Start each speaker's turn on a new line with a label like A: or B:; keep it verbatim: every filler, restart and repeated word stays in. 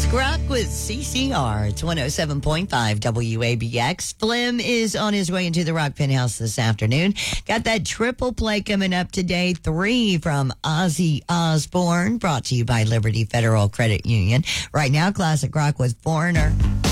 A: Classic Rock with C C R. It's one oh seven point five W A B X. Flem is on his way into the Rock Penthouse this afternoon. Got that triple play coming up today. Three from Ozzy Osbourne, brought to you by Liberty Federal Credit Union. Right now, Classic Rock with Foreigner.